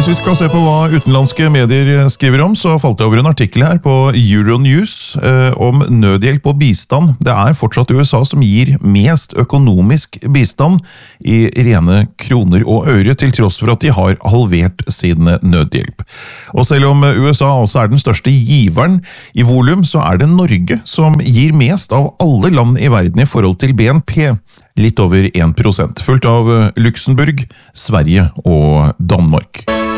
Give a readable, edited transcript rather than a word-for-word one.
Hvis vi skal se på hva utenlandske medier skriver om, så falt jeg over en artikkel her på Euronews om nødhjelp og bistand. Det fortsatt USA som gir mest økonomisk bistand i rene kroner og øre, til tross for at de har halvert sin nødhjelp. Og selv om USA også den største giveren i volum, så det Norge som gir mest av alle land i verden i forhold til BNP. Litt over 1%, fulgt av Luxembourg, Sverige og Danmark.